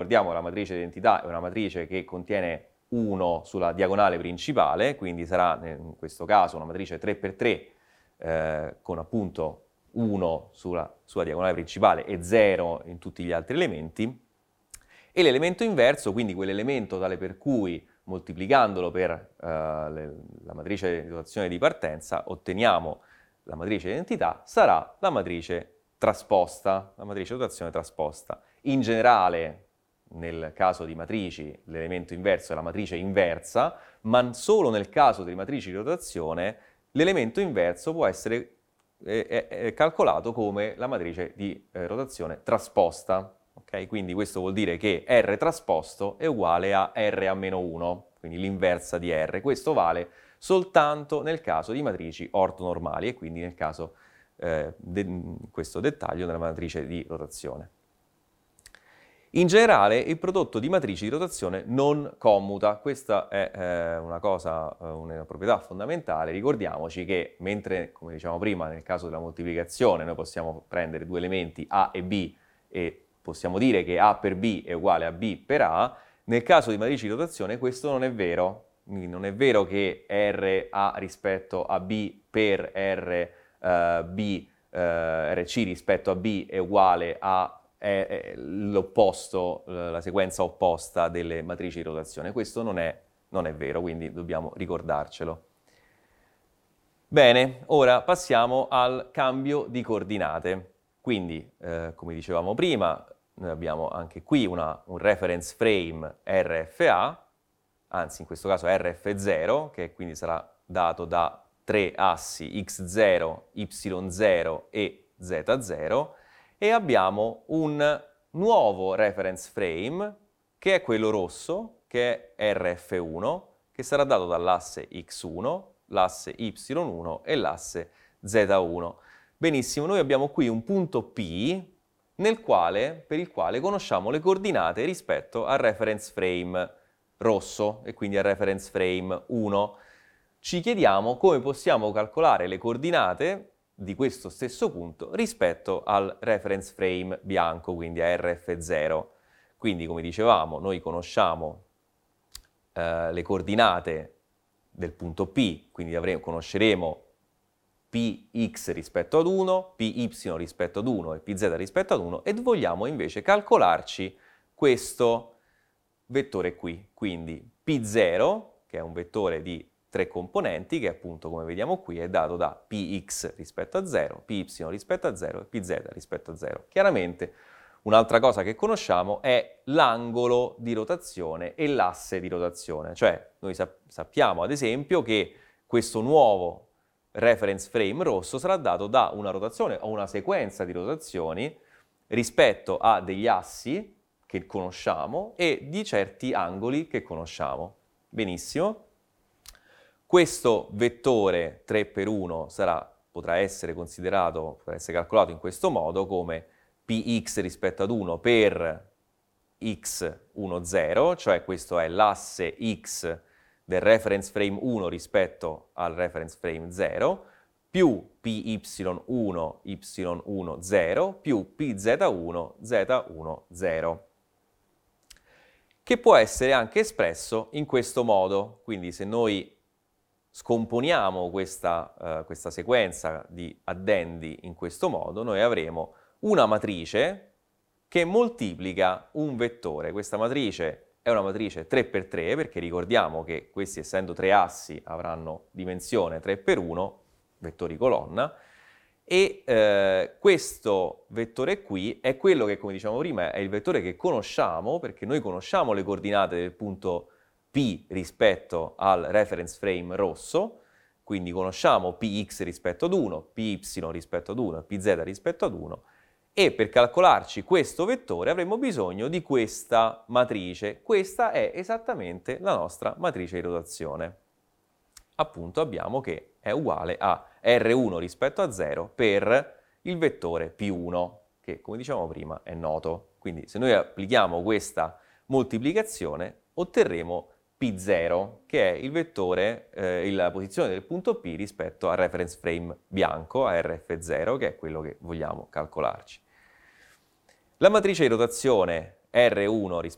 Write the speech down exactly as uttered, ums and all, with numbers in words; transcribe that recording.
ricordiamo la matrice di identità è una matrice che contiene uno sulla diagonale principale, quindi sarà in questo caso una matrice tre per tre eh, con appunto uno sulla sua diagonale principale e zero in tutti gli altri elementi, e l'elemento inverso, quindi quell'elemento tale per cui moltiplicandolo per eh, le, la matrice di rotazione di partenza otteniamo la matrice di identità, sarà la matrice trasposta, la matrice di rotazione trasposta. In generale, nel caso di matrici, l'elemento inverso è la matrice inversa, ma solo nel caso delle matrici di rotazione l'elemento inverso può essere eh, eh, calcolato come la matrice di eh, rotazione trasposta. Okay? Quindi questo vuol dire che R trasposto è uguale a R a meno uno, quindi l'inversa di R. Questo vale soltanto nel caso di matrici ortonormali e quindi nel caso eh, di questo dettaglio della matrice di rotazione. In generale il prodotto di matrici di rotazione non commuta, questa è eh, una cosa, eh, una proprietà fondamentale. Ricordiamoci che mentre, come dicevamo prima, nel caso della moltiplicazione noi possiamo prendere due elementi A e B e possiamo dire che A per B è uguale a B per A, nel caso di matrici di rotazione questo non è vero. Quindi non è vero che R A rispetto a B per R, uh, B, uh, R C rispetto a B è uguale a l'opposto, la sequenza opposta delle matrici di rotazione. Questo non è, non è vero, quindi dobbiamo ricordarcelo. Bene, ora passiamo al cambio di coordinate. Quindi, eh, come dicevamo prima, noi abbiamo anche qui una, un reference frame R F A, anzi in questo caso R F zero, che quindi sarà dato da tre assi x zero, y zero e z zero, e abbiamo un nuovo reference frame, che è quello rosso, che è R F uno, che sarà dato dall'asse x uno, l'asse y uno e l'asse z uno. Benissimo, noi abbiamo qui un punto P, nel quale, per il quale conosciamo le coordinate rispetto al reference frame rosso, e quindi al reference frame uno. Ci chiediamo come possiamo calcolare le coordinate di questo stesso punto rispetto al reference frame bianco, quindi a R F zero. Quindi, come dicevamo, noi conosciamo eh, le coordinate del punto P, quindi avremo, conosceremo Px rispetto ad uno, Py rispetto ad uno e Pz rispetto ad uno, e vogliamo invece calcolarci questo vettore qui, quindi P zero, che è un vettore di tre componenti, che appunto, come vediamo qui, è dato da Px rispetto a zero, Py rispetto a zero e Pz rispetto a zero. Chiaramente un'altra cosa che conosciamo è l'angolo di rotazione e l'asse di rotazione, cioè noi sap- sappiamo ad esempio che questo nuovo reference frame rosso sarà dato da una rotazione o una sequenza di rotazioni rispetto a degli assi che conosciamo e di certi angoli che conosciamo. Benissimo. Questo vettore tre per uno sarà, potrà essere considerato, potrà essere calcolato in questo modo come Px rispetto ad uno per x uno zero, cioè questo è l'asse x del reference frame uno rispetto al reference frame zero, più Py uno, y uno, zero, più Pz uno, z uno, zero. Che può essere anche espresso in questo modo. Quindi se noi scomponiamo questa, uh, questa sequenza di addendi in questo modo, noi avremo una matrice che moltiplica un vettore. Questa matrice è una matrice tre per tre, perché ricordiamo che questi, essendo tre assi, avranno dimensione tre per uno, vettori colonna, e eh, questo vettore qui è quello che, come dicevamo prima, è il vettore che conosciamo, perché noi conosciamo le coordinate del punto P rispetto al reference frame rosso, quindi conosciamo Px rispetto ad uno, Py rispetto ad uno e Pz rispetto ad uno, e per calcolarci questo vettore avremo bisogno di questa matrice. Questa è esattamente la nostra matrice di rotazione. Appunto abbiamo che è uguale a R uno rispetto a zero per il vettore P uno, che come dicevamo prima è noto. Quindi se noi applichiamo questa moltiplicazione otterremo P zero, che è il vettore, eh, la posizione del punto P rispetto al reference frame bianco, a R F zero, che è quello che vogliamo calcolarci. La matrice di rotazione R uno rispetto